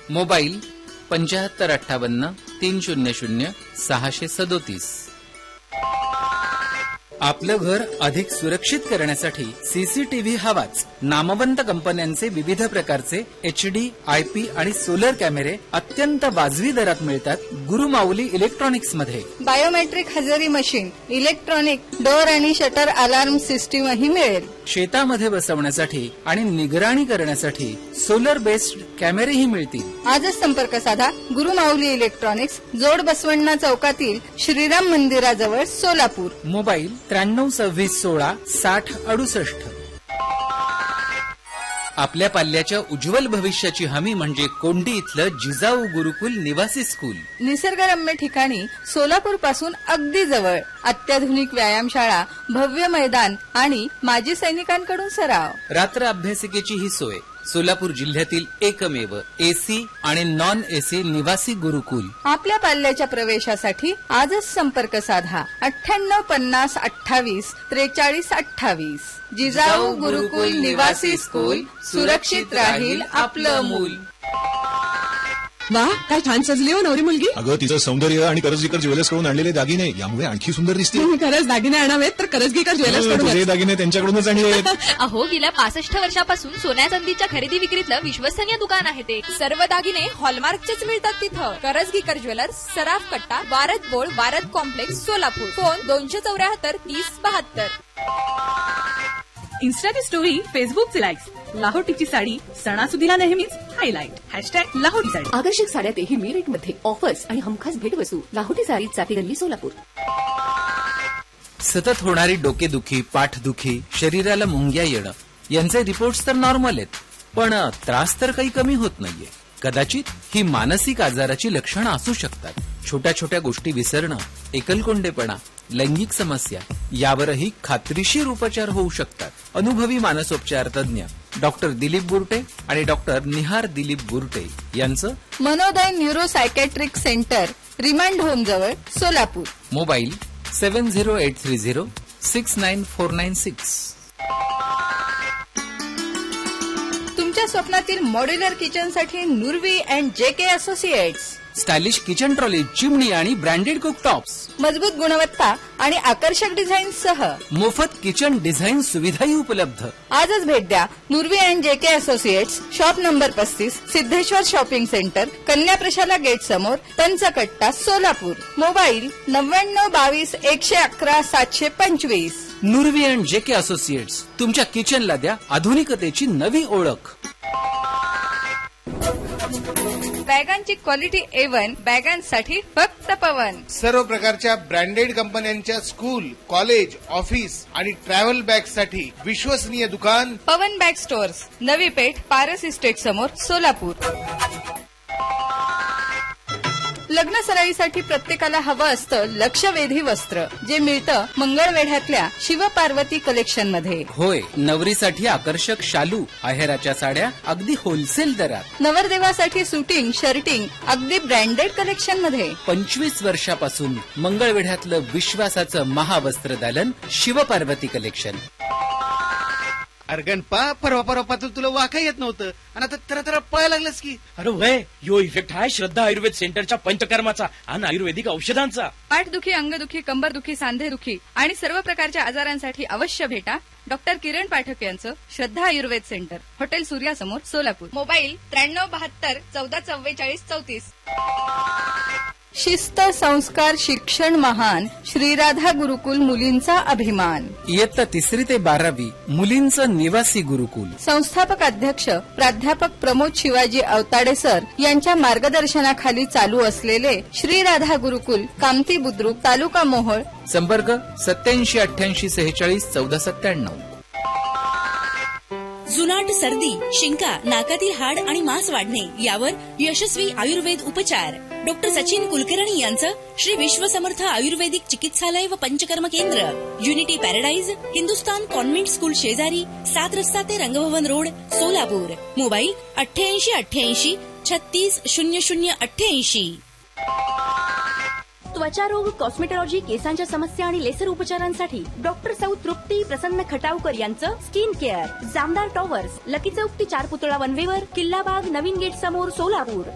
Mobile 7558 300 637. आपलं घर अधिक सुरक्षित करण्यासाठी सीसीटीव्ही हवाच. नामवंत कंपन्यांचे विविध प्रकारचे HD, IP आणि सोलर कॅमेरे अत्यंत वाजवी दरात मिळतात गुरुमाऊली इलेक्ट्रॉनिक्स मध्ये. बायोमेट्रिक हजेरी मशीन, इलेक्ट्रॉनिक डोअर आणि शटर अलार्म सिस्टीमही मिळेल. शेतामध्ये बसवण्यासाठी आणि निगराणी करण्यासाठी सोलर बेस्ड कॅमेरेही मिळतील. आजच संपर्क साधा. गुरुमाऊली इलेक्ट्रॉनिक्स, जोड बसवण्णा चौकातील श्रीराम मंदिराजवळ, सोलापूर. मोबाईल 93 26 16 60 68. आपल्या पाल्याच्या उज्ज्वल भविष्याची हमी म्हणजे कोंडी इथलं जिजाऊ गुरुकुल निवासी स्कूल. निसर्गरम्य ठिकाणी सोलापूर पासून अगदी जवळ. अत्याधुनिक व्यायामशाळा, भव्य मैदान आणि माजी सैनिकांकडून सराव. रात्र अभ्यासिकेची ही सोय. सोलापूर जिल्ह्यातील एकमेव AC आणि नॉन AC निवासी गुरुकुल. आपल्या पाल्याच्या प्रवेशासाठी आजच संपर्क साधा. 98 50 28 43 28. जिजाऊ गुरुकुल निवासी स्कूल. सुरक्षित राहील आपलं मूल. वा, काय छान सजली हो नवरी मुलगी. अगं, तिचं सौंदर्य आणि करजगीकर ज्वेलर्स कडून आणलेले दागिने यामुळे आणखी सुंदर दिसते. तुम्ही खरंच दागिने आणावेत तर करजगीकर ज्वेलर्स कडून. तुझे दागिने त्यांच्याकडूनच आणले. अहो, गेल्या 65 वर्षापासून सोन्या चांदीच्या खरेदी विक्रीतलं विश्वसनीय दुकान आहे ते. सर्व दागिने हॉलमार्कचेच मिळतात तिथं. करजगीकर ज्वेलर्स, सराफ कट्टा, Word board, Word complex, Solapur. Phone 274 30 72. इन्स्टाची story, फेसबुकचे लाईक्स. लाहोटीची साडी सणासुदीला नेहमीच हायलाइट. #लाहोटी साडी. आकर्षक साड्या तेही मी रेटमध्ये. ऑफर्स आणि हमखास भेटवस्तू. लाहोटी साडी, चाती गल्ली, सोलापूर. सतत होणारी डोकेदुखी, पाठदुखी, शरीराला मुंग्या येणं यांचे रिपोर्ट्स तर नॉर्मल आहेत, पण त्रास तर काही कमी होत नाहीये. कदाचित ही मानसिक आजाराची लक्षणं असू शकतात. छोट्या छोट्या गोष्टी विसरणं, एकलकोंडेपणा, लैंगिक समस्या यावरही खात्रीशीर उपचार होऊ शकतात. अनुभवी मानसोपचार तज्ञ डॉक्टर दिलीप बुरटे आणि डॉक्टर निहार दिलीप बुरटे यांचं मनोदय neuro psychiatric centre, remand home जवळ, सोलापूर. मोबाईल 70830 69496. तुमच्या स्वप्नातील modular किचनसाठी नुरवी and JK associates. Stylish kitchen trolley, चिमणी आणि ब्रँडेड कुकटॉप्स. मजबूत गुणवत्ता आणि आकर्षक डिझाईन सह मोफत किचन डिझाईन सुविधाही उपलब्ध. आजच भेट द्या. नुरवी and JK associates, shop number 35, Siddheshwar shopping centre, कन्या प्रशाला गेट समोर, पंचकट्टा, Solapur. Mobile 99 22 111 725. नुरवी and JK associates, तुमच्या किचनला द्या आधुनिकतेची नवी ओळख. बॅगांची क्वालिटी A1. बॅगांसाठी फक्त पवन. सर्व प्रकारच्या ब्रँडेड कंपन्यांच्या स्कूल, कॉलेज, ऑफिस आणि ट्रॅव्हल बॅगसाठी विश्वसनीय दुकान पवन bag stores, Navi Peth, Paras estate समोर, सोलापूर. लग्न सराईसाठी प्रत्येकाला हवं असतं लक्षवेधी वस्त्र, जे मिळतं मंगळवेढ्यातल्या शिवपार्वती कलेक्शन मध्ये. होय, नवरीसाठी आकर्षक शालू, आहेराच्या साड्या अगदी होलसेल दरात. नवरदेवासाठी सुटिंग, शर्टिंग अगदी ब्रँडेड कलेक्शन मध्ये. 25 वर्षापासून मंगळवेढ्यातलं विश्वासाचं महावस्त्र दालन शिवपार्वती कलेक्शन. अरे गणपा, परवा तुला वाका येत नव्हतं आणि आता तर पळायला लागलंस की. अरे वय, यो इफेक्ट आहे श्रद्धा आयुर्वेद सेंटरच्या पंचकर्माचा आणि आयुर्वेदिक औषधांचा. पाठदुखी, अंगदुखी, कंबरदुखी, सांधेदुखी आणि सर्व प्रकारच्या आजारांसाठी अवश्य भेटा डॉक्टर किरण पाठक यांचं श्रद्धा आयुर्वेद सेंटर, हॉटेल सूर्या समोर, सोलापूर. मोबाईल 93 72 14 44 34. शिस्त, संस्कार, शिक्षण महान, श्रीराधा गुरुकुल मुलींचा अभिमान. इयत्ता 3री ते 12वी मुलींचं निवासी गुरुकुल. संस्थापक अध्यक्ष प्राध्यापक प्रमोद शिवाजी अवताडे सर यांच्या मार्गदर्शनाखाली चालू असलेले श्रीराधा गुरुकुल, कामती बुद्रुक, तालुका मोहोळ. संपर्क 87 88 46 14 97. जुनाट, सर्दी, शिंका, नाकातील हाड आणि मांस वाढणे यावर यशस्वी आयुर्वेद उपचार. डॉक्टर सचिन कुलकर्णी यांचं श्री विश्वसमर्थ आयुर्वेदिक चिकित्सालय व पंचकर्म केंद्र, unity paradise, Hindustan convent school शेजारी, 7 रस्ता ते रंगभवन रोड, सोलापूर. मोबाईल 88 88 36 00 88. त्वचारोग, कॉस्मेटॉलॉजी, केसांच्या समस्या आणि लेसर उपचारांसाठी डॉक्टर सौ तृप्ती प्रसन्न खटावकर यांचं skin care, Jamdar towers, lucky चौक ते 4 पुतळा वनवेवर, किल्लाबाग, नवीन गेट समोर, सोलापूर.